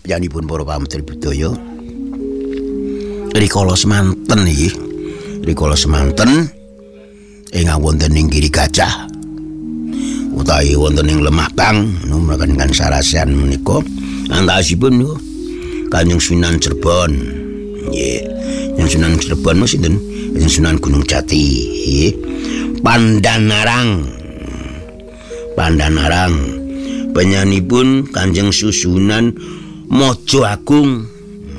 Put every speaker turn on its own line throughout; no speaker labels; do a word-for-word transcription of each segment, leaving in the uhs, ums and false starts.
Panjenenganipun para pametri budaya. Rikala semanten iki. Rikala semanten ing wonten ing Giri Gajah. Utawi wonten ing Lemah Bang numrakan kan sarasan menika antasipun niku Kanjeng Sunan Cirebon. Nggih. Yang Sunan Cirebon mas sinten? Kanjeng Sunan Gunung Jati. Nggih. Pandanarang. Pandanarang. Penyanipun Kanjeng Susunan Mojo Agung,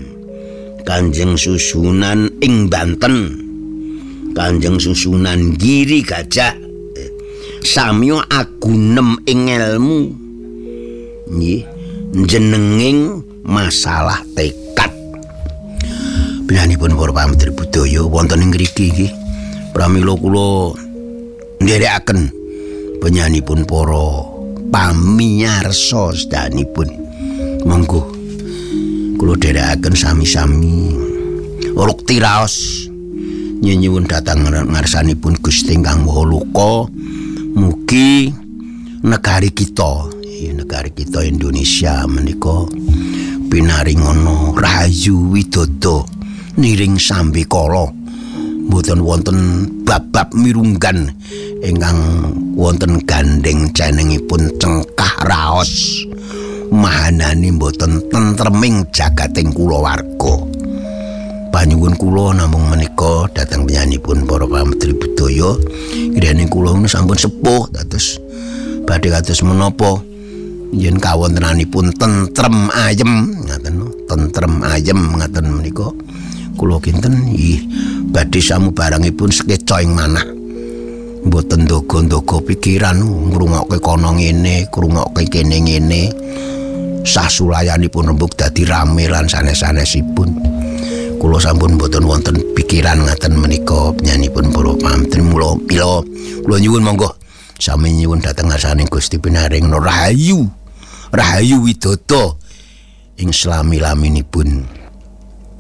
Kanjeng Susunan ing Banten, Kanjeng Susunan Giri Gajah, samya agunem ing ilmu, nggih, jenenging masalah tekad. Penyanipun para pametri budaya wonten ing mriki iki, pramila kula nderekaken penyanipun para pamiyarsa sedanipun. Monggo kula dherekaken sami-sami rukti raos nyuwun dhateng ngarsanipun Gusti Kang Maha Luka, mugi negari kita, negari kita Indonesia menika pinaringana rahayu widodо niring sambe kala, mboten wonten bab-bab mirunggan ingkang wonten gandeng cenengipun cengkah raos. Mahanani mboten tentreming jagating kulawarga. Panyuwun kula namung menika dhateng penyanipun para pametri budaya. Griyaning kula sampun sepuh dados badhe kados menapa yen kawontenanipun tentrem ayem ngaten, tentrem ayem ngaten menika kula kinten nggih badhe samubarangipun sekeca ing manah. Mboten ndogo-ndogo pikiran ngrungokke kono ngene, ngrungokke kene ngene. Sasulayanipun rembug dadi rame lan sanes-sanesipun. Kula sampun mboten wonten pikiran ngaten menika penyanipun para pametri mula mila kula nyuwun monggo sami nyuwun dhateng ngarsaning Gusti pinaring rahayu. Rahayu widodо ing slami-laminipun.